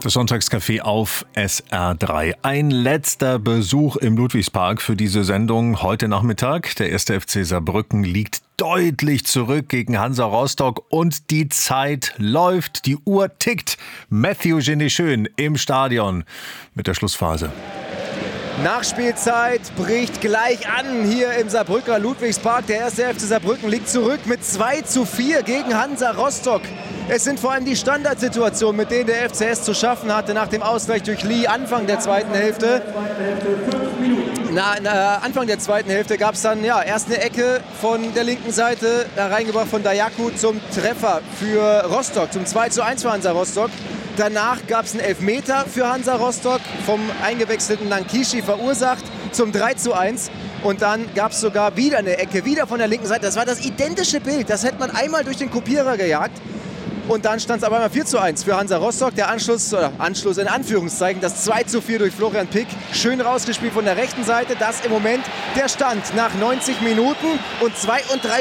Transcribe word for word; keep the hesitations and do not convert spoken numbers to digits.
Das Sonntagscafé auf S R drei. Ein letzter Besuch im Ludwigspark für diese Sendung heute Nachmittag. Der erste F C Saarbrücken liegt deutlich zurück gegen Hansa Rostock und die Zeit läuft, die Uhr tickt. Matthew Geneschön im Stadion mit der Schlussphase. Nachspielzeit bricht gleich an hier im Saarbrücker Ludwigspark. Der erste F C Saarbrücken liegt zurück mit zwei zu vier gegen Hansa Rostock. Es sind vor allem die Standardsituationen, mit denen der F C S zu schaffen hatte nach dem Ausgleich durch Lee Anfang der zweiten Hälfte. Na, na, Anfang der zweiten Hälfte gab es dann ja, erst eine Ecke von der linken Seite, da reingebracht von Dayaku zum Treffer für Rostock, zum zwei zu eins für Hansa Rostock. Danach gab es einen Elfmeter für Hansa Rostock, vom eingewechselten Nankishi verursacht, zum drei zu eins. Und dann gab es sogar wieder eine Ecke, wieder von der linken Seite. Das war das identische Bild, das hätte man einmal durch den Kopierer gejagt. Und dann stand es aber mal vier zu eins für Hansa Rostock. Der Anschluss, oder Anschluss in Anführungszeichen, das zwei zu vier durch Florian Pick. Schön rausgespielt von der rechten Seite. Das im Moment der Stand nach neunzig Minuten und zweiunddreißig